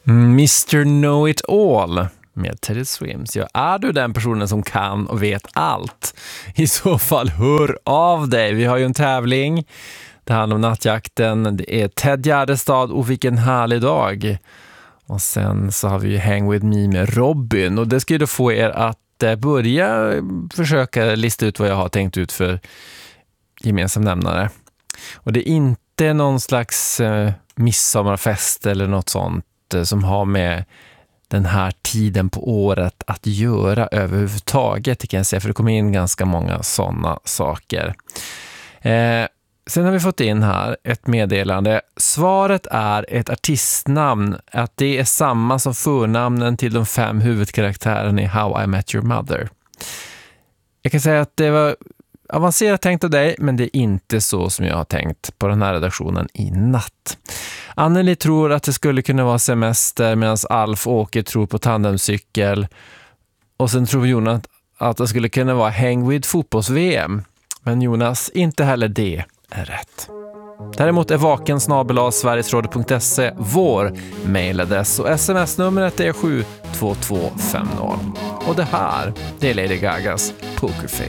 Mr. Know-It-All med Teddy Swims. Ja, är du den personen som kan och vet allt? I så fall hör av dig. Vi har ju en tävling. Det handlar om nattjakten. Det är Ted Gärdestad och vilken härlig dag. Och sen så har vi ju Hang With Me med Robin. Och det ska ju då få er att börja försöka lista ut vad jag har tänkt ut för gemensam nämnare. Och det är inte någon slags midsommarfest eller något sånt som har med den här tiden på året att göra överhuvudtaget, det kan jag säga, för det kommer in ganska många sådana saker. Sen har vi fått in här ett meddelande. Svaret är ett artistnamn, att det är samma som förnamnen till de 5 huvudkaraktärerna i How I Met Your Mother. Jag kan säga att det var avancerat tänkt av dig, men det är inte så som jag har tänkt på den här redaktionen i natt. Anneli tror att det skulle kunna vara semester medan Alf Åke tror på tandemcykel. Och sen tror Jonas att det skulle kunna vara Hang With fotbolls-VM. Men Jonas, inte heller det är rätt. Däremot är vaken@sverigesradio.se vår mailadress och sms-numret är 72250. Och det här, det är Lady Gagas Pokerface.